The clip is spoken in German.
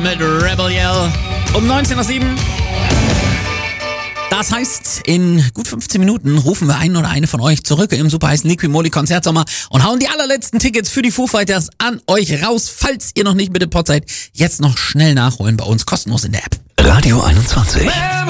mit Rebel Yell. Um 19:07 Uhr. Das heißt, in gut 15 Minuten rufen wir einen oder eine von euch zurück im super heißen Liquimoli Konzertsommer und hauen die allerletzten Tickets für die Foo Fighters an euch raus. Falls ihr noch nicht mit dem Pod seid, jetzt noch schnell nachholen bei uns kostenlos in der App. Radio 21.